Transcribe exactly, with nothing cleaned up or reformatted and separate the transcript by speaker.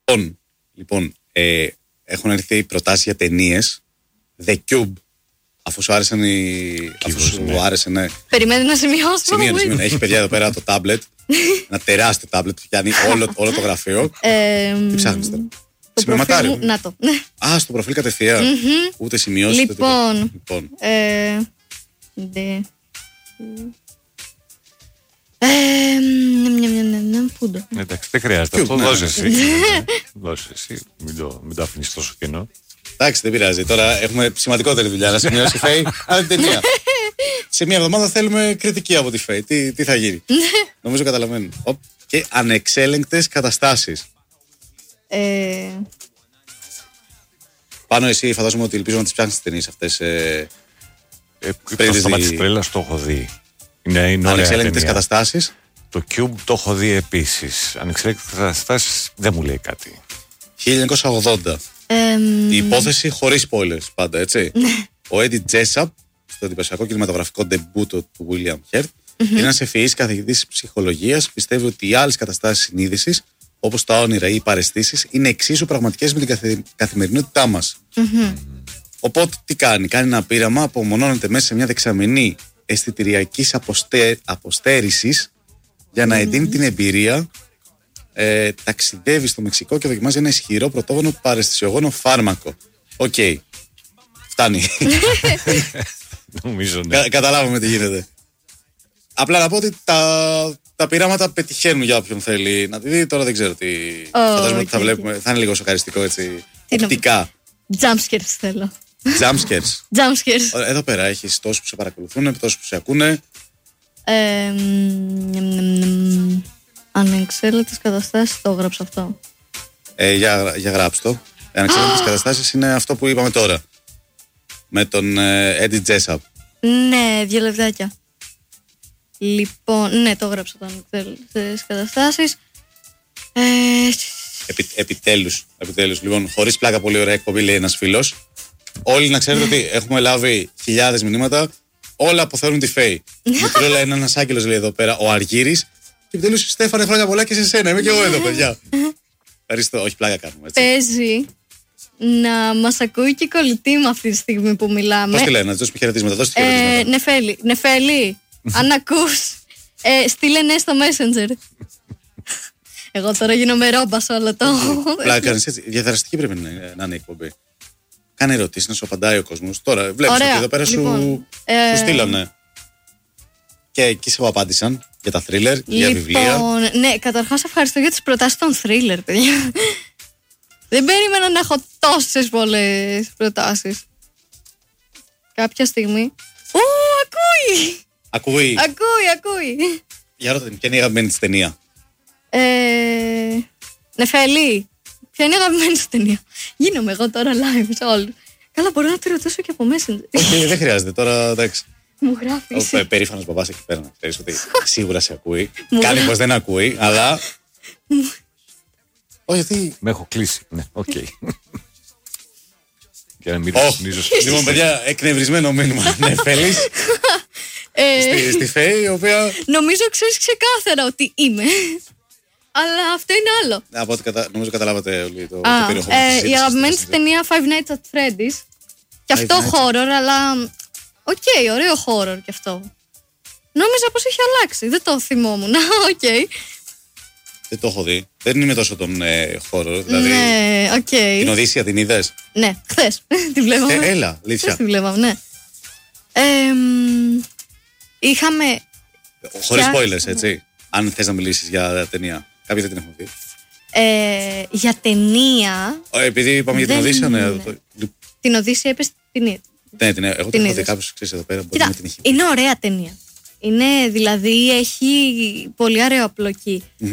Speaker 1: Λοιπόν, λοιπόν ε, έχουν έρθει προτάσεις για ταινίες. The Cube. Αφού σου άρεσαν οι. Αφού σου ναι. άρεσε, ναι.
Speaker 2: Περιμένει να σημειώσω.
Speaker 1: Σημείωνε, σημείωνε. Έχει παιδιά εδώ πέρα το τάμπλετ. Ένα τεράστιο τάμπλετ που πιάνει όλο, όλο το γραφείο.
Speaker 2: Ε,
Speaker 1: Τι ψάχνεις τώρα?
Speaker 2: Το προφίλ, να το.
Speaker 1: Α, στο προφίλ κατευθείαν.
Speaker 2: Mm-hmm.
Speaker 1: Ούτε σημειώσει.
Speaker 2: Λοιπόν.
Speaker 1: Ούτε λοιπόν.
Speaker 2: Ε, δε. Ε, πούντο.
Speaker 3: Εντάξει, δεν χρειάζεται αυτό. Δώσε εσύ. Δώσε εσύ. Μην το, μην το αφήνεις τόσο κενό.
Speaker 1: Εντάξει, δεν πειράζει. Τώρα έχουμε σημαντικότερη δουλειά να σημειώσει η Φέη. Άλλη ταινία. Σε μια εβδομάδα θέλουμε κριτική από τη Φέη. Τι, τι θα γίνει? Νομίζω καταλαβαίνω. Και ανεξέλεγκτες καταστάσεις.
Speaker 2: Ε...
Speaker 1: Πάνω εσύ φαντάζομαι ότι ελπίζω να τις ψάχνεις τις ταινίες αυτές. Ε,
Speaker 3: ε, το στόμα της τρέλας το έχω δει. Είναι, είναι
Speaker 1: ανεξέλεγκτες καταστάσεις.
Speaker 3: Το Cube το έχω δει επίσης. Ανεξέλεγκτες καταστάσεις δεν μου λέει κάτι.
Speaker 1: χίλια εννιακόσια ογδόντα. Ε, η υπόθεση χωρίς spoilers πάντα, έτσι. Ο Eddie Jessup, στο εντυπωσιακό κινηματογραφικό ντεμπούτο του William Hurt, mm-hmm. είναι ένας ευφυής καθηγητής ψυχολογίας. Πιστεύει ότι οι άλλες καταστάσεις συνείδησης, όπως τα όνειρα ή οι παραισθήσεις, είναι εξίσου πραγματικές με την καθε... καθημερινότητά μας. Mm-hmm. Οπότε τι κάνει? Κάνει ένα πείραμα, απομονώνεται μέσα σε μια δεξαμενή αισθητηριακής αποστέ... αποστέρησης για να mm-hmm. εντείνει την εμπειρία. Ε, ταξιδεύει στο Μεξικό και δοκιμάζει ένα ισχυρό πρωτόγονο παραισθησιογόνο φάρμακο. Οκ. Okay. Φτάνει.
Speaker 3: Νομίζω, ναι.
Speaker 1: Κα, καταλάβαμε τι γίνεται. Απλά να πω ότι τα, τα πειράματα πετυχαίνουν για όποιον θέλει να τη δει. Τώρα δεν ξέρω τι. Oh, φαντάζομαι okay, ότι θα βλέπουμε. Okay. Θα είναι λίγο σοκαριστικό έτσι. Οπτικά.
Speaker 2: Jumpscares θέλω.
Speaker 1: Jumpscares.
Speaker 2: Jumpscares.
Speaker 1: Εδώ πέρα έχεις τόσους που σε παρακολουθούν, τόσους που σε ακούνε.
Speaker 2: Ε, Ανεξέλεγκτες καταστάσεις, το έγραψα αυτό.
Speaker 1: Ε, για, για γράψτε το. Ανεξέλεγκτες καταστάσεις είναι αυτό που είπαμε τώρα. Με τον ε, Eddie Jessup.
Speaker 2: Ναι, δύο λεπτάκια. Λοιπόν, ναι, το έγραψα το ανεξέλεγκτες καταστάσεις. Ε...
Speaker 1: Επι, επιτέλους, επιτέλους. Λοιπόν, χωρίς πλάκα, πολύ ωραία εκπομπή, λέει ένας φίλος. Όλοι να ξέρετε ότι έχουμε λάβει χιλιάδες μηνύματα. Όλα αποθεώνουν τη Φέη. Μικρόλα είναι ένας άγγελος, λέει εδώ πέρα, ο Αργύρης. Και επιτέλους, Στέφανε, χρόνια πολλά και σε σένα. Είμαι και εγώ εδώ, παιδιά. Ευχαριστώ. Όχι, πλάκα κάνουμε. Έτσι.
Speaker 2: Παίζει να μας ακούει και η κολλητή μου αυτή τη στιγμή που μιλάμε.
Speaker 1: Πώς τη λένε, να της δώσουμε χαιρετίσματα. Δώσε τη χαιρετίσματα.
Speaker 2: Ε, Νεφέλη, Νεφέλη, αν ακούς, ε, στείλε ναι στο Messenger. Εγώ τώρα γίνομαι ρόμπα σε όλο το.
Speaker 1: Πλάκα κάνεις έτσι. Διαδραστική πρέπει να είναι, να είναι η εκπομπή. Κάνε ερωτήσεις, να σου απαντάει ο κόσμος. Τώρα βλέπεις ότι εδώ πέρα λοιπόν, σου, ε... σου στείλανε. Και εκεί σε απάντησαν για τα thriller,
Speaker 2: λοιπόν,
Speaker 1: για βιβλία.
Speaker 2: Ναι, καταρχάς ευχαριστώ για τις προτάσεις των thriller, παιδιά. Δεν περίμενα να έχω τόσες πολλές προτάσεις. Κάποια στιγμή. Ου, ακούει!
Speaker 1: Ακούει.
Speaker 2: Ακούει, ακούει.
Speaker 1: Για ρώτα την, ποια είναι η αγαπημένη της ταινία?
Speaker 2: Ε, Νεφέλη, ποια είναι η αγαπημένη της ταινία? Γίνομαι εγώ τώρα live σε όλους. Καλά, μπορώ να τη ρωτήσω και από Messenger.
Speaker 1: Όχι, δεν χρειάζεται, τώρα εντάξει.
Speaker 2: Μου γράφει.
Speaker 1: Ο περήφανος μπαμπάς εκεί πέρα να ξέρεις ότι σίγουρα σε ακούει. Κάνει πως δεν ακούει, αλλά. Όχι, γιατί.
Speaker 3: Με έχω κλείσει. Ναι, οκ. Για να μην ρυθμίζω.
Speaker 1: Λοιπόν, παιδιά, εκνευρισμένο μήνυμα. Ναι, Φέλης. Στη Φέη, η οποία.
Speaker 2: Νομίζω ξέρεις ξεκάθαρα ότι είμαι. Αλλά αυτό είναι άλλο.
Speaker 1: Από ό,τι νομίζω καταλάβατε όλοι το
Speaker 2: περιεχόμενο. Η αγαπημένη της ταινία Five Nights at Freddy's. Και αυτό horror, αλλά. Οκ, okay, ωραίο horror κι αυτό. Νόμιζα πως έχει αλλάξει. Δεν το θυμόμουν. Οκ. Okay.
Speaker 1: Δεν το έχω δει. Δεν είμαι τόσο τον ε, horror. Δηλαδή.
Speaker 2: Ναι, οκ. Okay.
Speaker 1: Την Οδύσσια την είδες?
Speaker 2: Ναι, χθες. Την βλέπαμε.
Speaker 1: Ε, έλα, αλήθεια.
Speaker 2: Την βλέπαμε, ναι. Ε, είχαμε.
Speaker 1: Χωρίς spoilers, έτσι. Αν θες να μιλήσεις για ταινία. Κάποιοι δεν την έχουν δει.
Speaker 2: Ε, για ταινία.
Speaker 1: Ε, επειδή είπαμε για την Οδύσσια, ναι. Το...
Speaker 2: Την Οδύσσια είπες την είδα.
Speaker 1: Ναι, την, εγώ την έχω δει κάποιος, ξέρεις, εδώ πέρα.
Speaker 2: Κοίτα, την είναι ωραία ταινία. Είναι, δηλαδή, έχει πολύ ωραίο απλοκή. Mm-hmm.